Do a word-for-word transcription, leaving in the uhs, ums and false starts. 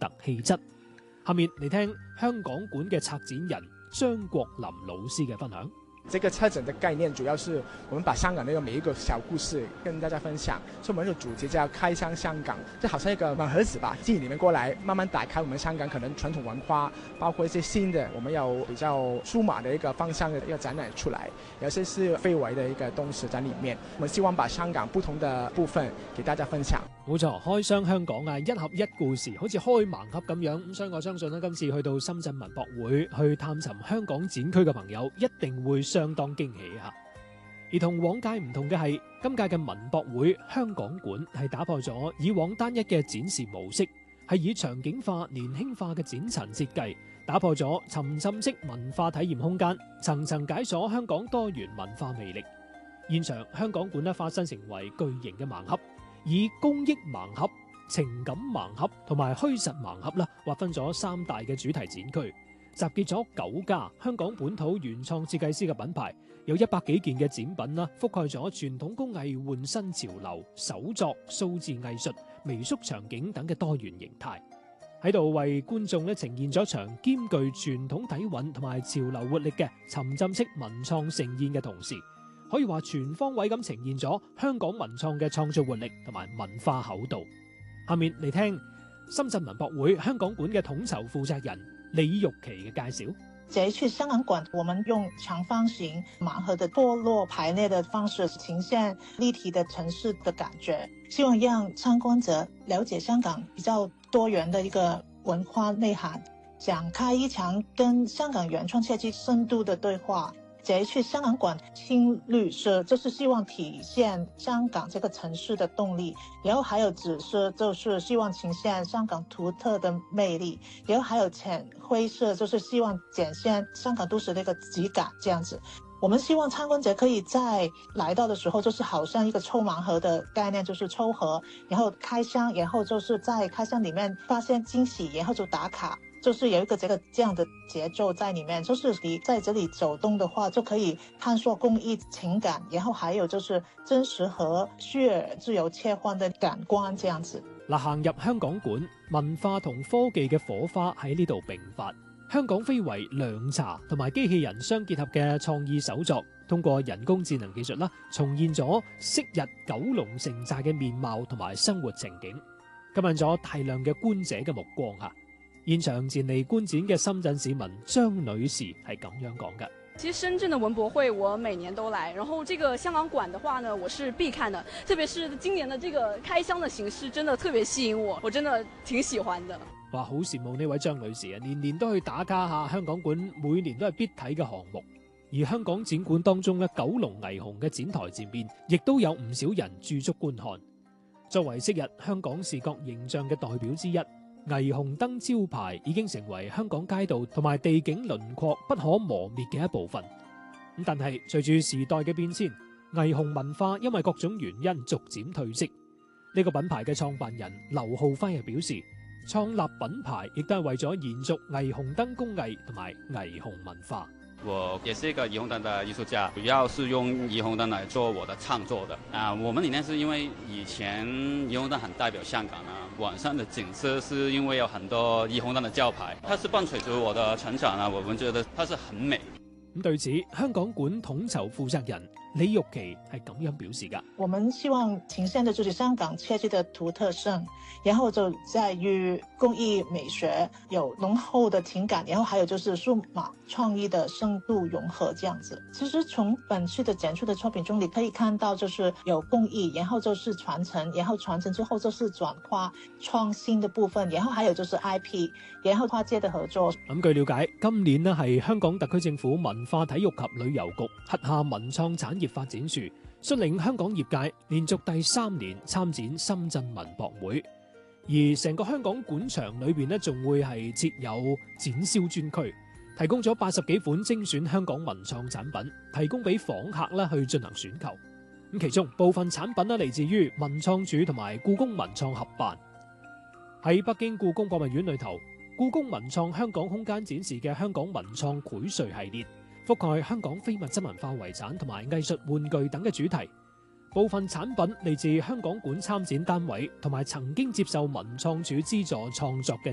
特氣質。下面嚟聽香港館嘅策展人張國林老師嘅分享。 這個策展的概念主要是我們把香港的每一個小故事跟大家分享，所以我們的主題叫開箱香港，就好像一個盲盒子吧，進裡面過來慢慢打開我們香港可能傳統文化，包括一些新的我們有比較數碼的一個方向的一個展覽出來，有些是非遺的一個東西在裡面，我們希望把香港不同的部分給大家分享。 冇錯，開箱香港啊，一盒一故事，好似開盲盒咁樣。咁所以我相信咧，今次去到深圳文博會去探尋香港展區嘅朋友，一定會相當驚喜啊！而同往屆唔同嘅係，今屆嘅文博會香港館係打破咗以往單一嘅展示模式，係以場景化、年輕化嘅展陳設計，打破咗沉浸式文化體驗空間，層層解鎖香港多元文化魅力。現場香港館咧化身成為巨型嘅盲盒，以公益盲盒、情感盲盒同埋虛實盲盒啦，劃分咗三大嘅主題展區，集結咗九家香港本土原創設計師嘅品牌，有一百幾件嘅展品啦，覆蓋咗傳統工藝換新潮流、手作、數字藝術、微縮場景等嘅多元形態，喺度為觀眾咧呈現咗場兼具傳統底蘊同埋潮流活力嘅沉浸式文創盛宴嘅同時，可以話全方位咁呈現咗香港文創嘅創造活力同埋文化厚度。下面嚟聽深圳文博會香港館嘅統籌負責人李玉琪嘅介紹。 這一次香港館，我們用長方形盲盒的脫落排列的方式，呈現立體的城市的感覺，希望讓參觀者了解香港比較多元的一個文化內涵，展開一場跟香港原創設計深度的對話。這一次香港館青綠色，就是希望體現香港這個城市的動力，然後還有紫色，就是希望呈現香港獨特的魅力，然後還有淺灰色，就是希望展現香港都市的一個質感。這樣子，我們希望參觀者可以在來到的時候，就是好像一個抽盲盒的概念，就是抽盒，然後開箱，然後就是在開箱裡面發現驚喜，然後就打卡。就是有一個這個這樣的節奏在裡面，就是你在這裡走動的話，就可以探索工藝情感，然後還有就是真實和虛擬自由切換的感官這樣子。 嗱，行入香港館，文化同科技嘅火花喺呢度迸發。香港非遺涼茶同埋機器人相結合嘅創意手作，通過人工智能技術啦，重現咗昔日九龍城寨嘅面貌同埋生活情景，吸引咗大量嘅觀者嘅目光吓。現場前嚟觀展嘅深圳市民張女士係咁樣講嘅。 其實深圳的文博會我每年都來，然後這個香港館的話呢，我是必看的，特別是今年的這個開箱的形式真的特別吸引我，我真的挺喜歡的。 哇，好羨慕呢位張女士啊，年年都去打卡下香港館，每年都係必睇嘅項目。而香港展館當中咧，九龍霓虹嘅展台前面亦都有唔少人駐足觀看。作為昔日香港視覺形象嘅代表之一，霓虹燈招牌已經成為香港街道同埋地景輪廓不可磨滅嘅一部分。咁但係隨住時代嘅變遷，霓虹文化因為各種原因逐漸褪色。呢個品牌嘅創辦人劉浩輝係表示，創立品牌亦都係為咗延續霓虹燈工藝同埋霓虹文化。 我也是一個霓虹燈的藝術家，主要是用霓虹燈來做我的創作的。啊，我們理念是因為以前霓虹燈很代表香港啊，晚上的景色是因為有很多霓虹燈的招牌，它是伴隨着我的成長啊，我們覺得它是很美。 咁對此，香港館統籌負責人李玉琪係咁樣表示㗎。 我們希望呈現的就是香港設計的獨特性，然後就在於工藝美學有濃厚的情感，然後還有就是數碼創意的深度融合這樣子。其實從本次的展出的作品中，你可以看到就是有工藝，然後就是傳承，然後傳承之後就是轉化創新的部分，然後還有就是 I P， 然後跨界的合作。 咁據了解，今年呢係香港特區政府文化體育及旅遊局轄下文創產業發展處率領香港業界連續第三年參展深圳文博會，而成個香港館場裏邊呢，仲會係設有展銷專區，提供咗八十幾款精選香港文創產品，提供俾訪客啦去進行選購。咁其中部分產品呢嚟自於文創署同埋故宮文創合辦。喺北京故宮博物院裏頭，故宮文創香港空間展示嘅香港文創繪穗系列，覆蓋香港非物質文化遺產同埋藝術玩具等嘅主題。部分產品嚟自香港館參展單位同埋曾經接受文創署資助創作嘅